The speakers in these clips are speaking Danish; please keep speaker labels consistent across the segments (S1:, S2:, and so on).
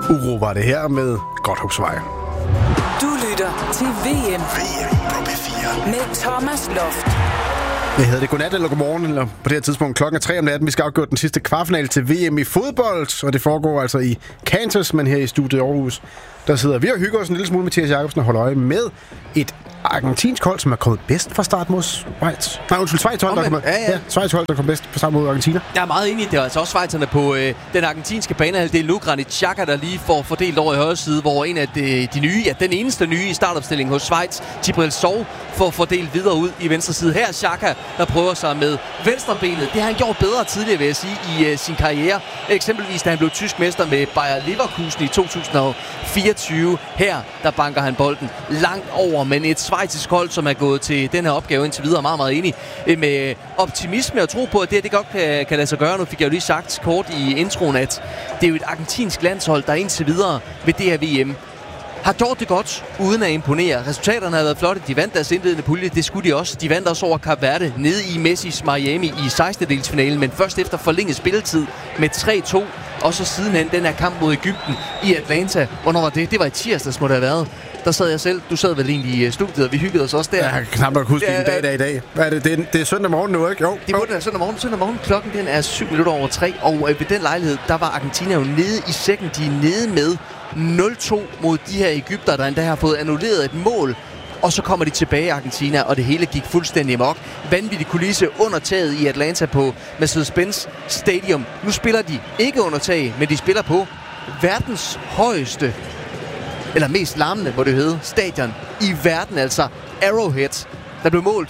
S1: Uro var det her med Godthåbsvej.
S2: Du lytter til VM
S3: på P4
S2: med Thomas Loft.
S1: Jeg hedder det godnat eller godmorgen, eller på det her tidspunkt klokken 3 om natten. Vi skal afgøre den sidste kvartfinale til VM i fodbold, og det foregår altså i Kansas, men her i studiet i Aarhus. Der sidder vi og hygger os en lille smule, Mathias Jacobsen, og holder øje med et argentinsk hold, som er kommet bedst fra start mod Schweiz. Nej, undskyld, Schweiz-hold, Schweiz-hold, der kom bedst fra start mod Argentina.
S4: Jeg er meget enig. Det er altså også schweizerne på den argentinske banehalvdel. Nu Granit Xhaka, der lige får fordelt over i højre side, hvor en af de nye, ja, den eneste nye i startopstillingen hos Schweiz, Djibril Sow, får fordelt videre ud i venstre side. Her er Xhaka, der prøver sig med venstrebenet. Det har han gjort bedre tidligere, vil jeg sige, i sin karriere. Eksempelvis, da han blev tysk mester med Bayer Leverkusen i 2024. Her, der banker han bolden langt over, men et schweizisk hold, som er gået til den her opgave indtil videre, meget, meget enig med optimisme og tro på, at det godt kan lade sig gøre. Nu fik jeg jo lige sagt kort i introen, at det er jo et argentinsk landshold, der indtil videre ved det her VM har gjort det godt, uden at imponere. Resultaterne har været flotte. De vandt deres indledende pulje. Det skulle de også. De vandt også over Kap Verde nede i Messis Miami i 16-delsfinalen, men først efter forlænget spilletid med 3-2. Og så sidenhen den her kamp mod Egypten i Atlanta. Hvornår var det? Det var i tirsdags, må det have været. Der sad jeg selv. Du sad vel egentlig i studiet, og vi hyggede os også der.
S1: Jeg kan knap nok huske en dag. Hvad er det? Det er søndag morgen nu, ikke? Jo.
S4: Det må det være søndag morgen. Klokken den er 3:07, og ved den lejlighed, der var Argentina jo nede i sækken. De er nede med 0-2 mod de her Egypter, der endda har fået annulleret et mål. Og så kommer de tilbage i Argentina, og det hele gik fuldstændig amok. Vanvittig kulisse under taget i Atlanta på Mercedes-Benz Stadium. Nu spiller de ikke under tag, men de spiller på verdens højeste, eller mest larmende, må det hedde, stadion i verden, altså Arrowhead. Der blev målt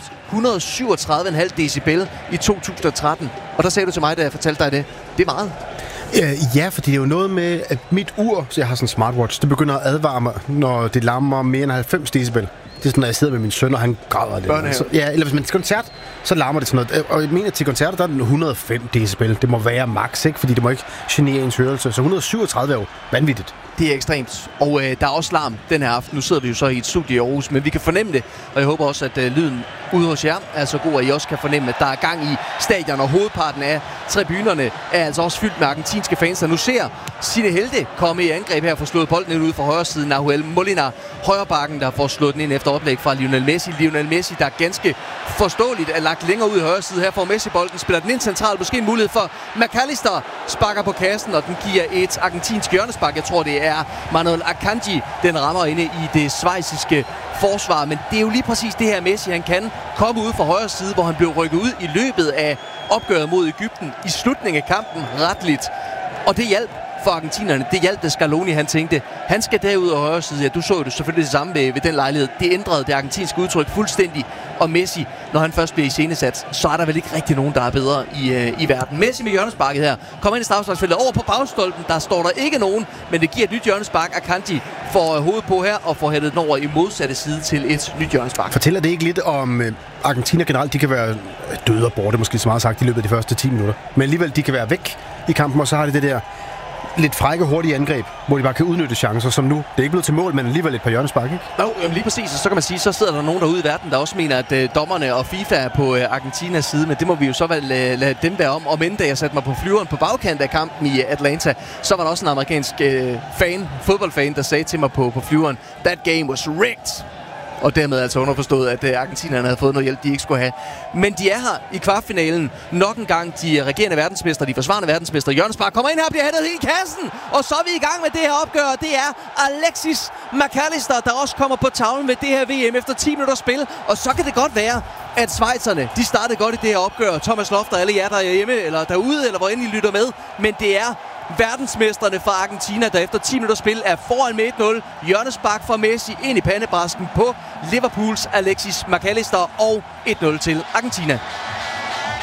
S4: 137,5 decibel i 2013. Og der sagde du til mig, da jeg fortalte dig det. Det er meget.
S1: Ja, for det er jo noget med, at mit ur, så jeg har sådan en smartwatch, det begynder at advare mig, når det larmer mere end 90 decibel. Det er sådan, når jeg sidder med min søn, og han græder lidt. Så, ja, eller hvis man til koncert, så larmer det sådan noget. Og jeg mener, til koncerter, der er den 105 decibel. Det må være max, ikke? Fordi det må ikke genere ens hørelse. Så 137 er jo vanvittigt.
S4: Det er ekstremt. Og der er også larm den her aften. Nu sidder vi jo så i et studie i Aarhus, men vi kan fornemme det. Og jeg håber også, at lyden ude hos jer er så god, at I også kan fornemme, at der er gang i stadion. Og hovedparten af tribunerne er altså også fyldt med argentinske fans, der nu ser Sine Helde komme i angreb her for slået bolden ind ude fra højre side. Nahuel Molina, højrebakken, der får slået den ind efter oplæg fra Lionel Messi. Lionel Messi, der ganske forståeligt er lagt længere ud i højre side. Her får Messi bolden, spiller den ind centralt. Måske en mulighed for McAllister, sparker på kassen, og den giver et argentinsk hjørnespark. Jeg tror, det er Manuel Akanji, den rammer inde i det schweiziske forsvar. Men det er jo lige præcis det her Messi, han kan komme ud fra højre side, hvor han blev rykket ud i løbet af opgøret mod Egypten i slutningen af kampen retligt. Og det hjalp for argentinerne. Det hjalp, da Scaloni han tænkte, han skal derud af højre side. Ja, du så jo det selvfølgelig det samme ved den lejlighed. Det ændrede det argentinske udtryk fuldstændig. Og Messi, når han først bliver iscenesat, så er der vel ikke rigtig nogen, der er bedre i verden. Messi med hjørnesparket her. Kommer ind i straffesparksfeltet over på bagstolpen. Der står der ikke nogen, men det giver et nyt hjørnespark. Akanji får hovedet på her og får hættet den over i modsatte side til et nyt hjørnespark.
S1: Fortæller det ikke lidt om Argentina generelt? De kan være døde og borte, måske så meget sagt, i løbet af de første 10 minutter. Men alligevel, de kan være væk i kampen, og så har de det der lidt frække, hurtige angreb, hvor de bare kan udnytte chancer, som nu. Det er ikke blevet til mål, men alligevel et par hjørnespark, ikke?
S4: Jo, lige præcis. Og så kan man sige, så sidder der nogen derude i verden, der også mener, at dommerne og FIFA er på Argentinas side, men det må vi jo så lade dem være om. Og men da jeg satte mig på flyveren på bagkant af kampen i Atlanta, så var der også en amerikansk fodboldfan, der sagde til mig på flyveren, that game was rigged. Og dermed altså underforstået, at argentinerne havde fået noget hjælp, de ikke skulle have. Men de er her i kvartfinalen. Nok en gang de regerende verdensmester, de forsvarende verdensmester. Hjørnespark kommer ind her og bliver hættet helt i kassen. Og så er vi i gang med det her opgør. Det er Alexis McAllister, der også kommer på tavlen med det her VM efter 10 minutter spil. Og så kan det godt være, at schweizerne, de startede godt i det her opgør. Thomas Loft og alle jer, der er hjemme eller derude, eller hvor end I lytter med. Men det er verdensmesterne fra Argentina, der efter 10 minutter spil er foran med 1-0. Hjørnespark fra Messi ind i pandebrasken på Liverpools Alexis McAllister og 1-0 til Argentina.